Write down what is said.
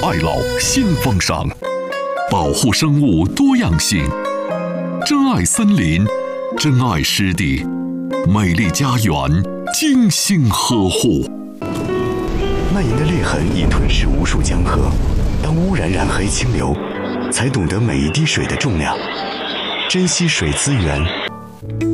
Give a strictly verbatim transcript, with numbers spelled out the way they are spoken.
爱老新风尚，保护生物多样性，珍爱森林，珍爱湿地，美丽家园精心呵护。 蔓延的裂痕已吞噬无数江河，当污染染黑清流，才懂得每一滴水的重量，珍惜水资源，